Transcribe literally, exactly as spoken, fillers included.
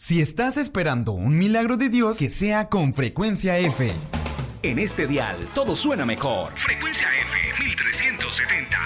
Si estás esperando un milagro de Dios, que sea con Frecuencia F. En este dial todo suena mejor. Frecuencia F mil trescientos setenta.